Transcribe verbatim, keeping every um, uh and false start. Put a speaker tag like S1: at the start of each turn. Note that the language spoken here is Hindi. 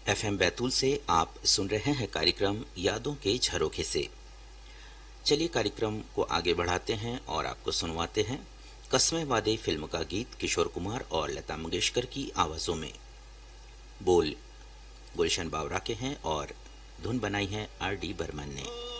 S1: एफएम बैतूल से आप सुन रहे हैं कार्यक्रम यादों के झरोखे से। चलिए कार्यक्रम को आगे बढ़ाते हैं और आपको सुनवाते हैं कस्में वादे फिल्म का गीत किशोर कुमार और लता मंगेशकर की आवाजों में। बोल गुलशन बावरा के हैं और धुन बनाई है आर डी बर्मन ने।